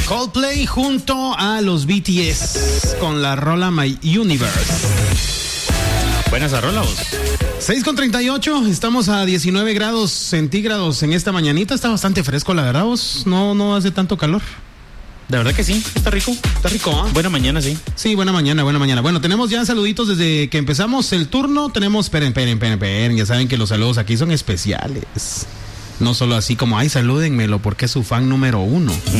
Coldplay junto a los BTS con la rola My Universe. Buenas a rola, vos. 6:38, estamos a 19 grados centígrados en esta mañanita. Está bastante fresco, la verdad, vos. No hace tanto calor. De verdad que sí, está rico. Está rico, ¿ah? Buena mañana, sí. Sí, buena mañana. Bueno, tenemos ya saluditos desde que empezamos el turno. Tenemos, esperen. Ya saben que los saludos aquí son especiales. No solo así como, ay, salúdenmelo porque es su fan número 1.